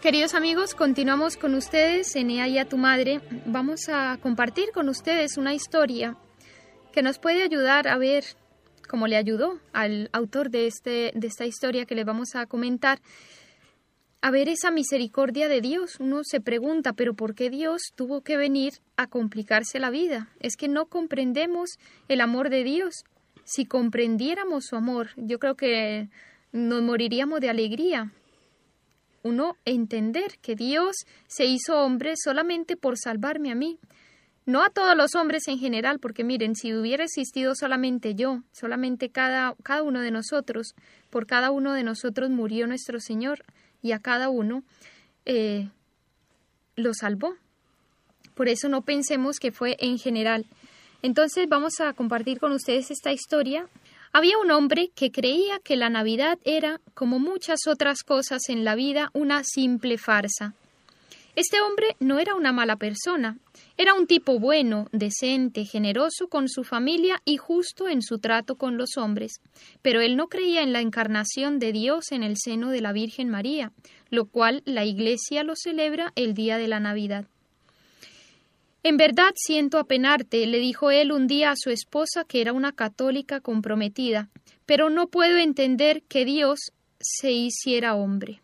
Queridos amigos, continuamos con ustedes en Ea y a tu madre. Vamos a compartir con ustedes una historia que nos puede ayudar a ver, como le ayudó al autor de esta historia que le vamos a comentar, a ver esa misericordia de Dios. Uno se pregunta, ¿pero por qué Dios tuvo que venir a complicarse la vida? Es que no comprendemos el amor de Dios. Si comprendiéramos su amor, yo creo que nos moriríamos de alegría. Uno entender que Dios se hizo hombre solamente por salvarme a mí. No a todos los hombres en general, porque miren, si hubiera existido solamente yo, solamente cada uno de nosotros, por cada uno de nosotros murió nuestro Señor y a cada uno lo salvó. Por eso no pensemos que fue en general. Entonces vamos a compartir con ustedes esta historia. Había un hombre que creía que la Navidad era, como muchas otras cosas en la vida, una simple farsa. Este hombre no era una mala persona, era un tipo bueno, decente, generoso con su familia y justo en su trato con los hombres, pero él no creía en la encarnación de Dios en el seno de la Virgen María, lo cual la Iglesia lo celebra el día de la Navidad. En verdad siento apenarte, le dijo él un día a su esposa, que era una católica comprometida, pero no puedo entender que Dios se hiciera hombre.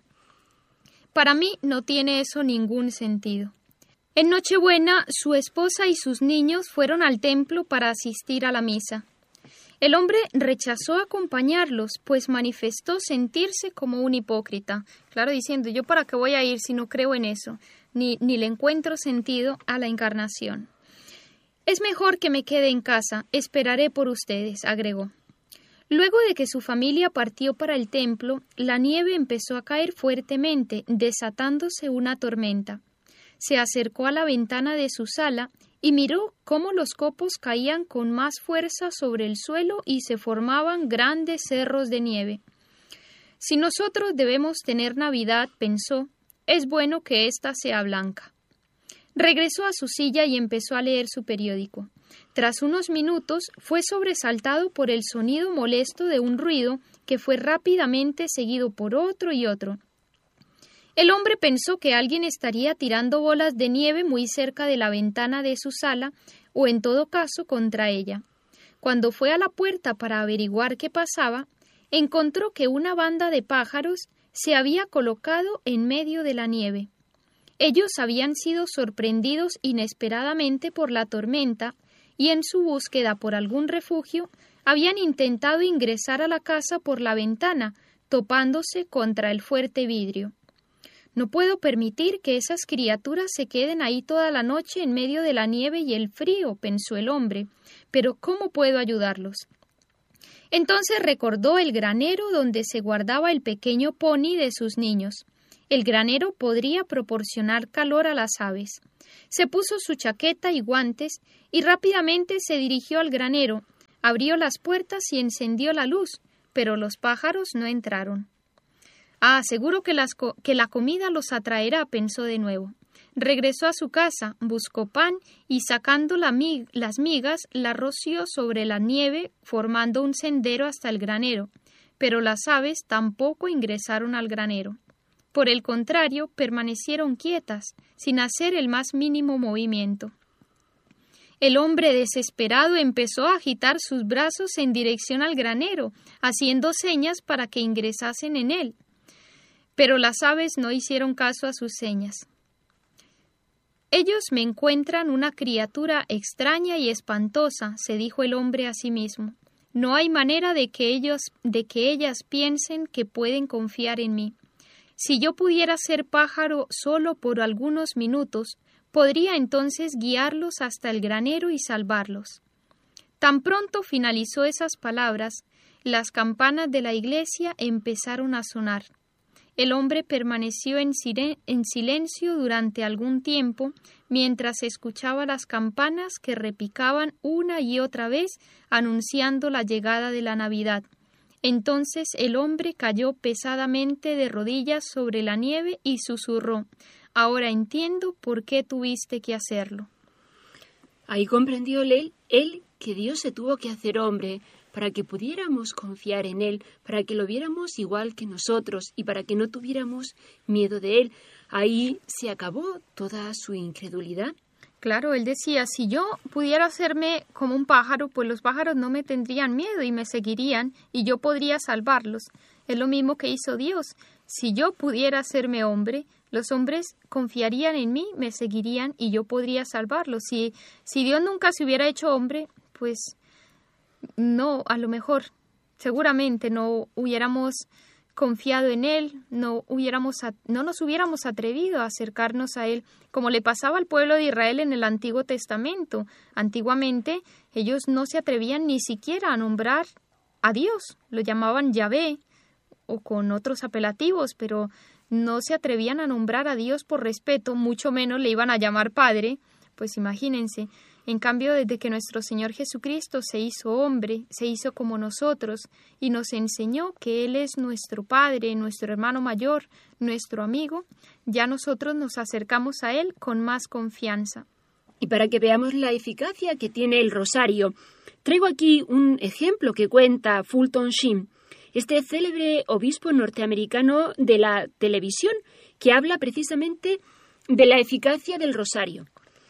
Para mí no tiene eso ningún sentido. En Nochebuena, su esposa y sus niños fueron al templo para asistir a la misa. El hombre rechazó acompañarlos, pues manifestó sentirse como un hipócrita. Claro, diciendo, ¿yo para qué voy a ir si no creo en eso? Ni le encuentro sentido a la encarnación. Es mejor que me quede en casa, esperaré por ustedes, agregó. Luego de que su familia partió para el templo, la nieve empezó a caer fuertemente, desatándose una tormenta. Se acercó a la ventana de su sala y miró cómo los copos caían con más fuerza sobre el suelo y se formaban grandes cerros de nieve. Si nosotros debemos tener Navidad, pensó, es bueno que ésta sea blanca. Regresó a su silla y empezó a leer su periódico. Tras unos minutos fue sobresaltado por el sonido molesto de un ruido que fue rápidamente seguido por otro y otro. El hombre pensó que alguien estaría tirando bolas de nieve muy cerca de la ventana de su sala o en todo caso contra ella. Cuando fue a la puerta para averiguar qué pasaba, encontró que una banda de pájaros se había colocado en medio de la nieve. Ellos habían sido sorprendidos inesperadamente por la tormenta y en su búsqueda por algún refugio habían intentado ingresar a la casa por la ventana, topándose contra el fuerte vidrio. No puedo permitir que esas criaturas se queden ahí toda la noche en medio de la nieve y el frío, pensó el hombre, pero ¿cómo puedo ayudarlos? Entonces recordó el granero donde se guardaba el pequeño pony de sus niños. El granero podría proporcionar calor a las aves. Se puso su chaqueta y guantes y rápidamente se dirigió al granero, abrió las puertas y encendió la luz, pero los pájaros no entraron. Seguro que la comida los atraerá, pensó de nuevo. Regresó a su casa, buscó pan y sacando las migas, la roció sobre la nieve, formando un sendero hasta el granero, pero las aves tampoco ingresaron al granero. Por el contrario, permanecieron quietas, sin hacer el más mínimo movimiento. El hombre desesperado empezó a agitar sus brazos en dirección al granero, haciendo señas para que ingresasen en él. Pero las aves no hicieron caso a sus señas. Ellos me encuentran una criatura extraña y espantosa, se dijo el hombre a sí mismo. No hay manera de que ellas piensen que pueden confiar en mí. Si yo pudiera ser pájaro solo por algunos minutos, podría entonces guiarlos hasta el granero y salvarlos. Tan pronto finalizó esas palabras, las campanas de la iglesia empezaron a sonar. El hombre permaneció en silencio durante algún tiempo mientras escuchaba las campanas que repicaban una y otra vez anunciando la llegada de la Navidad. Entonces el hombre cayó pesadamente de rodillas sobre la nieve y susurró: «Ahora entiendo por qué tuviste que hacerlo». Ahí comprendió él que Dios se tuvo que hacer hombre para que pudiéramos confiar en Él, para que lo viéramos igual que nosotros y para que no tuviéramos miedo de Él. Ahí se acabó toda su incredulidad. Claro, él decía, si yo pudiera hacerme como un pájaro, pues los pájaros no me tendrían miedo y me seguirían y yo podría salvarlos. Es lo mismo que hizo Dios. Si yo pudiera hacerme hombre, los hombres confiarían en mí, me seguirían y yo podría salvarlos. Si Dios nunca se hubiera hecho hombre, pues no, a lo mejor, seguramente no hubiéramos confiado en Él, no nos hubiéramos atrevido a acercarnos a Él, como le pasaba al pueblo de Israel en el Antiguo Testamento. Antiguamente ellos no se atrevían ni siquiera a nombrar a Dios, lo llamaban Yahvé o con otros apelativos, pero no se atrevían a nombrar a Dios por respeto, mucho menos le iban a llamar Padre, pues imagínense. En cambio, desde que nuestro Señor Jesucristo se hizo hombre, se hizo como nosotros y nos enseñó que Él es nuestro Padre, nuestro hermano mayor, nuestro amigo, ya nosotros nos acercamos a Él con más confianza. Y para que veamos la eficacia que tiene el rosario, traigo aquí un ejemplo que cuenta Fulton Sheen, este célebre obispo norteamericano de la televisión, que habla precisamente de la eficacia del rosario.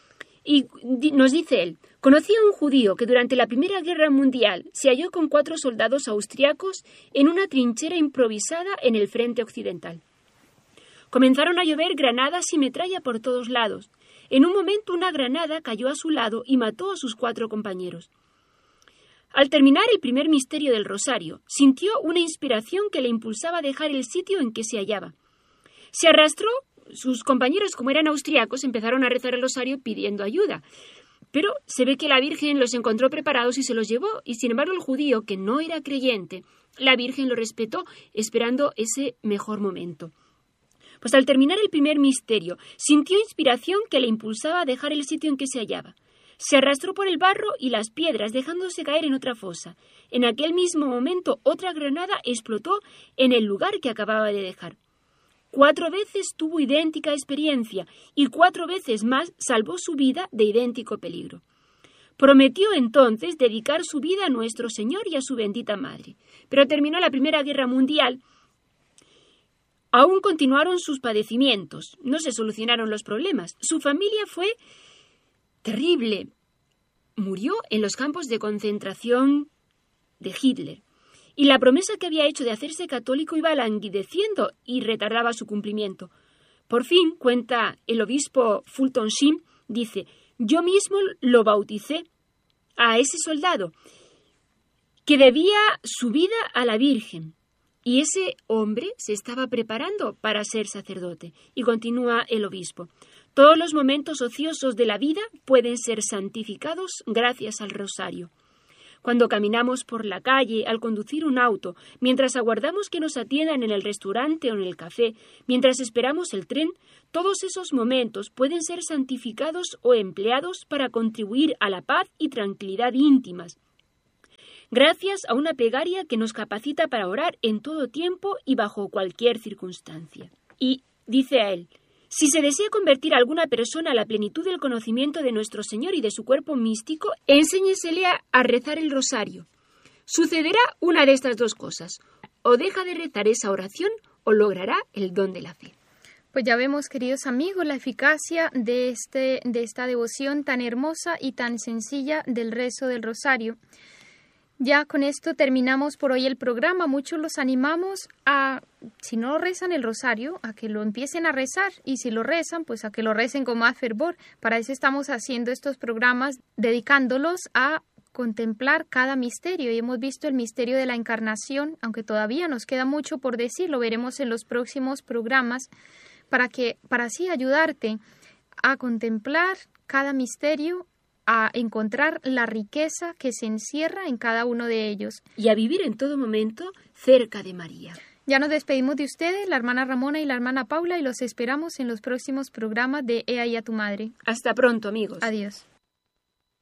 Y nos dice él, conocí a un judío que durante la Primera Guerra Mundial se halló con 4 soldados austriacos en una trinchera improvisada en el frente occidental. Comenzaron a llover granadas y metralla por todos lados. En un momento una granada cayó a su lado y mató a sus 4 compañeros. Al terminar el primer misterio del rosario, sintió una inspiración que le impulsaba a dejar el sitio en que se hallaba. Se arrastró. Sus compañeros, como eran austriacos, empezaron a rezar el rosario pidiendo ayuda. Pero se ve que la Virgen los encontró preparados y se los llevó, y sin embargo el judío, que no era creyente, la Virgen lo respetó, esperando ese mejor momento. Pues al terminar el primer misterio, sintió inspiración que le impulsaba a dejar el sitio en que se hallaba. Se arrastró por el barro y las piedras, dejándose caer en otra fosa. En aquel mismo momento, otra granada explotó en el lugar que acababa de dejar. 4 veces tuvo idéntica experiencia y 4 veces más salvó su vida de idéntico peligro. Prometió entonces dedicar su vida a nuestro Señor y a su bendita Madre. Pero terminó la Primera Guerra Mundial. Aún continuaron sus padecimientos, no se solucionaron los problemas. Su familia fue terrible. Murió en los campos de concentración de Hitler. Y la promesa que había hecho de hacerse católico iba languideciendo y retardaba su cumplimiento. Por fin, cuenta el obispo Fulton Sheen, dice, yo mismo lo bauticé a ese soldado que debía su vida a la Virgen. Y ese hombre se estaba preparando para ser sacerdote. Y continúa el obispo. Todos los momentos ociosos de la vida pueden ser santificados gracias al rosario. Cuando caminamos por la calle, al conducir un auto, mientras aguardamos que nos atiendan en el restaurante o en el café, mientras esperamos el tren, todos esos momentos pueden ser santificados o empleados para contribuir a la paz y tranquilidad íntimas, gracias a una plegaria que nos capacita para orar en todo tiempo y bajo cualquier circunstancia. Y dice a él, si se desea convertir a alguna persona a la plenitud del conocimiento de nuestro Señor y de su cuerpo místico, enséñesele a rezar el rosario. Sucederá una de estas 2 cosas. O deja de rezar esa oración o logrará el don de la fe. Pues ya vemos, queridos amigos, la eficacia de esta devoción tan hermosa y tan sencilla del rezo del rosario. Ya con esto terminamos por hoy el programa. Muchos los animamos a, si no rezan el rosario, a que lo empiecen a rezar, y si lo rezan, pues a que lo recen con más fervor. Para eso estamos haciendo estos programas, dedicándolos a contemplar cada misterio, y hemos visto el misterio de la Encarnación, aunque todavía nos queda mucho por decir, lo veremos en los próximos programas, para así ayudarte a contemplar cada misterio, a encontrar la riqueza que se encierra en cada uno de ellos. Y a vivir en todo momento cerca de María. Ya nos despedimos de ustedes, la hermana Ramona y la hermana Paula, y los esperamos en los próximos programas de Ea y a tu Madre. Hasta pronto, amigos. Adiós.